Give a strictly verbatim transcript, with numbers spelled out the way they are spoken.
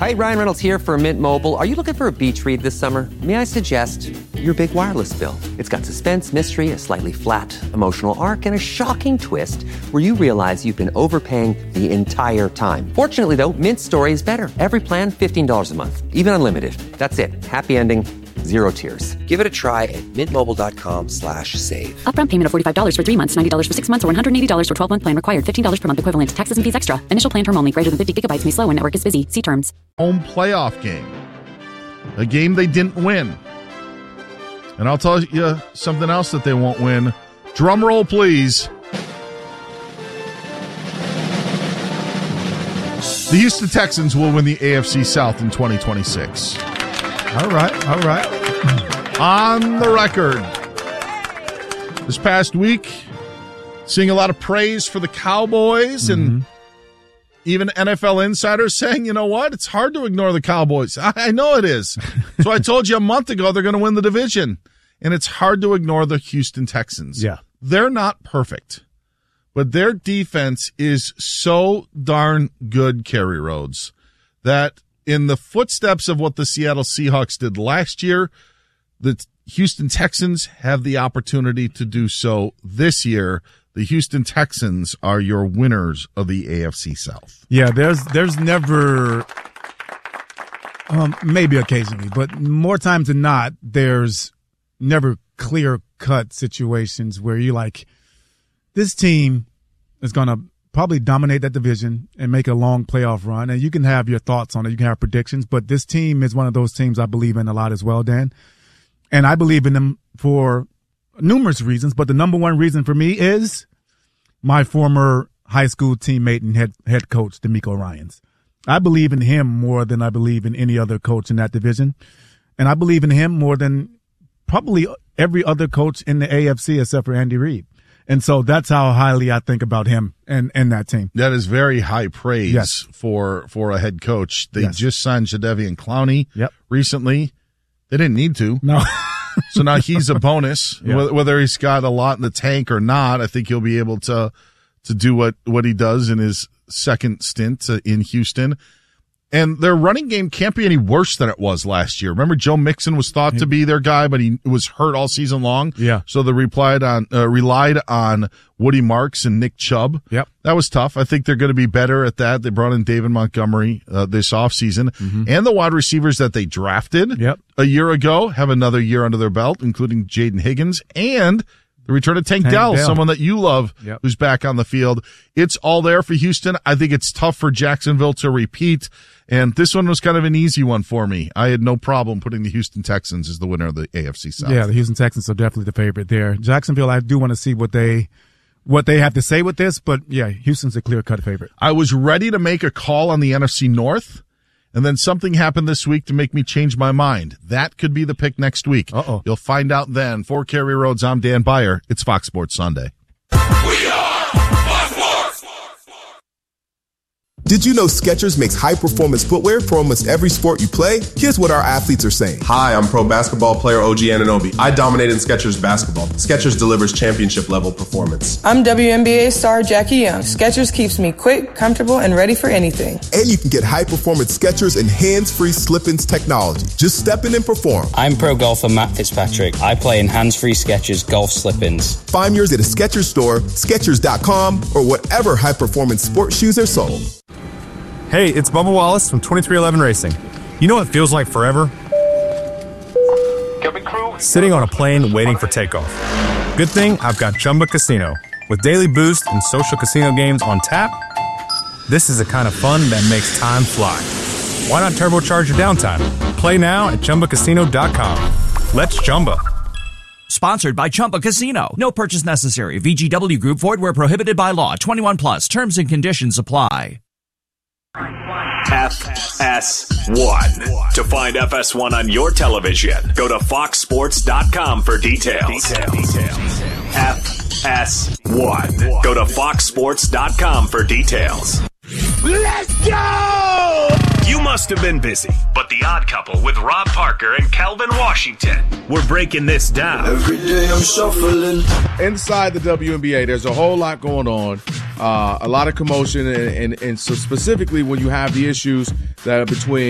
right, Ryan Reynolds here for Mint Mobile. Are you looking for a beach read this summer? May I suggest your big wireless bill? It's got suspense, mystery, a slightly flat emotional arc, and a shocking twist where you realize you've been overpaying the entire time. Fortunately, though, Mint's story is better. Every plan, fifteen dollars a month, even unlimited. That's it. Happy ending, zero tears. Give it a try at mintmobile.com slash save. Upfront payment of forty-five dollars for three months, ninety dollars for six months, or one hundred eighty dollars for twelve-month plan required. fifteen dollars per month equivalent. Taxes and fees extra. Initial plan term only. Greater than fifty gigabytes may slow when network is busy. See terms. Home playoff game. A game they didn't win. And I'll tell you something else that they won't win. Drum roll, please. The Houston Texans will win the A F C South in twenty twenty-six. All right, all right. On the record. This past week, seeing a lot of praise for the Cowboys mm-hmm. and even N F L insiders saying, you know what, it's hard to ignore the Cowboys. I, I know it is. So I told you a month ago they're going to win the division. And it's hard to ignore the Houston Texans. Yeah. They're not perfect, but their defense is so darn good, Kerry Rhodes, that in the footsteps of what the Seattle Seahawks did last year, the Houston Texans have the opportunity to do so this year. The Houston Texans are your winners of the A F C South. Yeah, there's there's never, um, maybe occasionally, but more times than not, there's never clear-cut situations where you're like, this team is going to probably dominate that division and make a long playoff run. And you can have your thoughts on it. You can have predictions. But this team is one of those teams I believe in a lot as well, Dan. And I believe in them for numerous reasons. But the number one reason for me is my former high school teammate and head, head coach, DeMeco Ryans. I believe in him more than I believe in any other coach in that division. And I believe in him more than probably every other coach in the A F C except for Andy Reid. And so that's how highly I think about him and, and that team. That is very high praise yes. for, for a head coach. They yes. just signed Jadeveon Clowney yep. recently. They didn't need to. No. So now he's a bonus. Yeah. Whether he's got a lot in the tank or not, I think he'll be able to to do what, what he does in his second stint in Houston. And their running game can't be any worse than it was last year. Remember, Joe Mixon was thought to be their guy, but he was hurt all season long. Yeah. So they relied on uh, relied on Woody Marks and Nick Chubb. Yep. That was tough. I think they're going to be better at that. They brought in David Montgomery uh, this offseason. Mm-hmm. And the wide receivers that they drafted yep. a year ago have another year under their belt, including Jaden Higgins and the return of Tank, Tank Dell, Dell, someone that you love, yep. who's back on the field. It's all there for Houston. I think it's tough for Jacksonville to repeat. And this one was kind of an easy one for me. I had no problem putting the Houston Texans as the winner of the A F C South. Yeah, the Houston Texans are definitely the favorite there. Jacksonville, I do want to see what they what they have to say with this, but yeah, Houston's a clear-cut favorite. I was ready to make a call on the N F C North, and then something happened this week to make me change my mind. That could be the pick next week. Uh-oh. You'll find out then. For Kerry Rhodes, I'm Dan Beyer. It's Fox Sports Sunday. We are Fox Sports. Did you know Skechers makes high-performance footwear for almost every sport you play? Here's what our athletes are saying. Hi, I'm pro basketball player O G Anunoby. I dominate in Skechers basketball. Skechers delivers championship-level performance. I'm W N B A star Jackie Young. Skechers keeps me quick, comfortable, and ready for anything. And you can get high-performance Skechers and hands-free slip-ins technology. Just step in and perform. I'm pro golfer Matt Fitzpatrick. I play in hands-free Skechers golf slip-ins. Find yours at a Skechers store, Skechers dot com, or whatever high-performance sports shoes are sold. Hey, it's Bubba Wallace from twenty-three eleven Racing. You know what feels like forever? Sitting on a plane waiting for takeoff. Good thing I've got Chumba Casino. With daily boost and social casino games on tap, this is the kind of fun that makes time fly. Why not turbocharge your downtime? Play now at Chumba Casino dot com. Let's Chumba. Sponsored by Chumba Casino. No purchase necessary. V G W Group. Void where prohibited by law. twenty-one plus. Terms and conditions apply. F S one. To find F S one on your television, go to fox sports dot com for details. F S one. Go to fox sports dot com for details. Let's go! You must have been busy, but The Odd Couple with Rob Parker and Calvin Washington, we're breaking this down. Every day I'm shuffling. Inside the W N B A, there's a whole lot going on, uh, a lot of commotion, and, and, and so specifically when you have the issues that are between